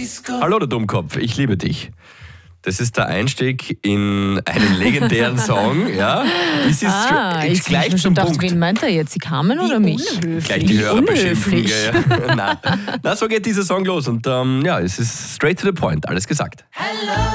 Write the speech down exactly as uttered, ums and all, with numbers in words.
Hallo, der Dummkopf, ich liebe dich. Das ist der Einstieg in einen legendären Song. Ja? Es ist Ah, stra- ich gleich schon zum gedacht, Punkt. wen meint er jetzt? Sie Carmen oder mich? Gleich die Wie Hörer beschimpfen. unhöflich. Ja, ja. Na, na, so geht dieser Song los. Und ähm, ja, es ist straight to the point, alles gesagt.